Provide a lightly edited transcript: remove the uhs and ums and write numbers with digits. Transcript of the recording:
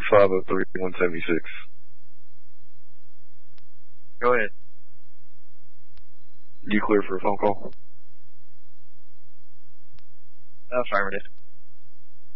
503-176. Go ahead. You clear for a phone call? Affirmative.